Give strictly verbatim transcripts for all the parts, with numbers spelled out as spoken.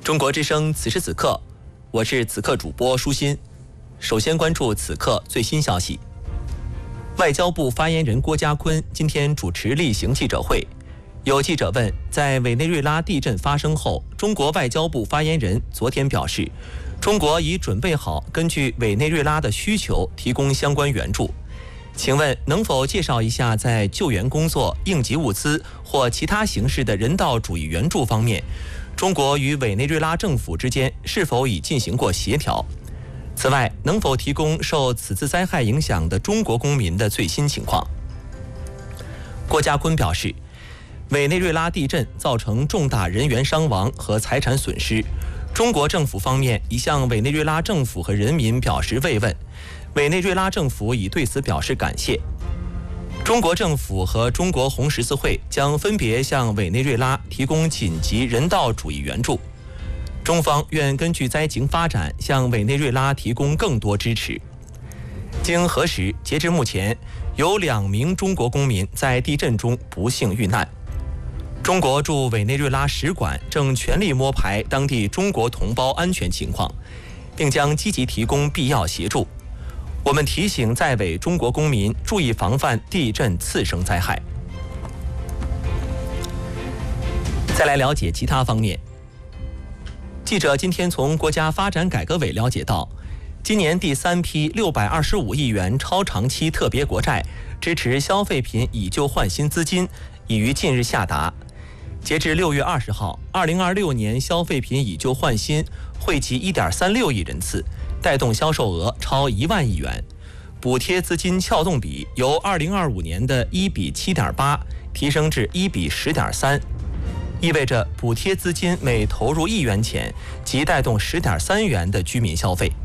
中国之声此时此刻，我是此刻主播舒心。首先关注此刻最新消息。外交部发言人郭家坤今天主持例行记者会，有记者问，在委内瑞拉地震发生后，中国外交部发言人昨天表示，中国已准备好根据委内瑞拉的需求提供相关援助。请问能否介绍一下在救援工作、应急物资或其他形式的人道主义援助方面，中国与委内瑞拉政府之间是否已进行过协调？此外，能否提供受此次灾害影响的中国公民的最新情况？郭家坤表示，委内瑞拉地震造成重大人员伤亡和财产损失，中国政府方面已向委内瑞拉政府和人民表示慰问，委内瑞拉政府已对此表示感谢。中国政府和中国红十字会将分别向委内瑞拉提供紧急人道主义援助。中方愿根据灾情发展，向委内瑞拉提供更多支持。经核实，截至目前，有两名中国公民在地震中不幸遇难。中国驻委内瑞拉使馆正全力摸排当地中国同胞安全情况，并将积极提供必要协助。我们提醒在委中国公民注意防范地震次生灾害。再来了解其他方面。记者今天从国家发展改革委了解到，今年第三批六百二十五亿元超长期特别国债支持消费品以旧换新资金已于近日下达。截至六月二十号，二零二六年消费品以旧换新惠及一点三六亿人次，带动销售额超一万亿元，补贴资金撬动比由二零二五年的一比七点八提升至一比十点三，意味着补贴资金每投入一元钱即带动十点三元的居民消费。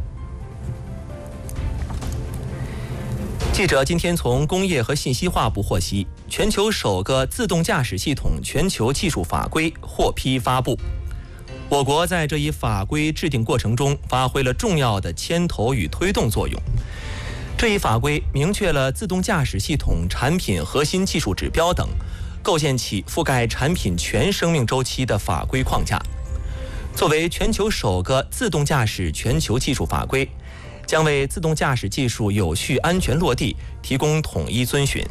记者今天从工业和信息化部获悉，全球首个自动驾驶系统全球技术法规获批发布。我国在这一法规制定过程中发挥了重要的牵头与推动作用。这一法规明确了自动驾驶系统产品核心技术指标等，构建起覆盖产品全生命周期的法规框架。作为全球首个自动驾驶全球技术法规，将为自动驾驶技术有序安全落地提供统一遵循。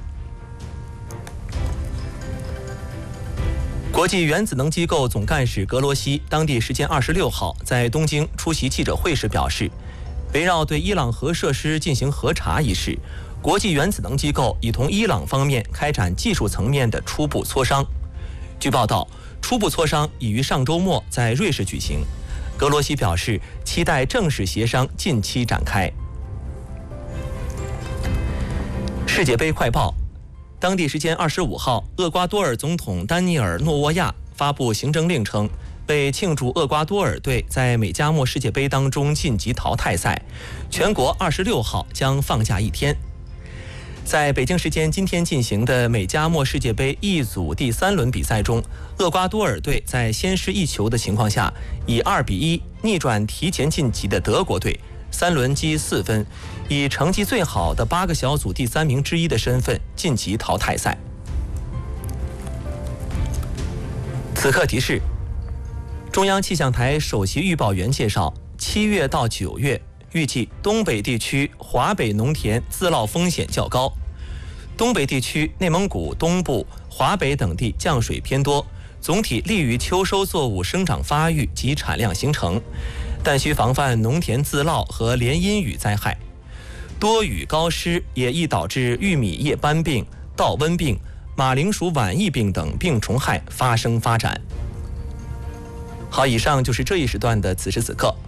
国际原子能机构总干事格罗西当地时间二十六号在东京出席记者会时表示，围绕对伊朗核设施进行核查一事，国际原子能机构已同伊朗方面开展技术层面的初步磋商。据报道，初步磋商已于上周末在瑞士举行。格罗西表示，期待正式协商近期展开。世界杯快报，当地时间二十五号，厄瓜多尔总统丹尼尔·诺沃亚发布行政令称，为庆祝厄瓜多尔队在美加墨世界杯当中晋级淘汰赛，全国二十六号将放假一天。在北京时间今天进行的美加墨世界杯 E 组第三轮比赛中，厄瓜多尔队在先失一球的情况下，以二比一逆转提前晋级的德国队，三轮积四分，以成绩最好的八个小组第三名之一的身份晋级淘汰赛。此刻提示：中央气象台首席预报员介绍，七月到九月。预计东北地区华北农田自涝风险较高，东北地区内蒙古东部、华北等地降水偏多，总体利于秋收作物生长发育及产量形成，但需防范农田自涝和连阴雨灾害。多雨高湿也易导致玉米叶斑病、稻瘟病、马铃薯晚疫病等病虫害发生发展。好，以上就是这一时段的此时此刻。